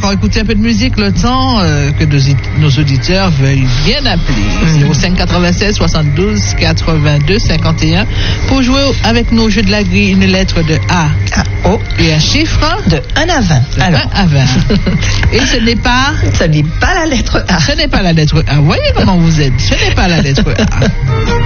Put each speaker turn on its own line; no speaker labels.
encore écouter un peu de musique, le temps que nos auditeurs veuillent bien appeler. 05 96 72 82 51 pour jouer avec nos jeux de la grille, une lettre de A à O et un chiffre
de 1 à 20.
Alors. 1 à 20. Et ce n'est pas
la lettre A.
Ce n'est pas la lettre A. Voyez comment vous êtes. Ce n'est pas la lettre A.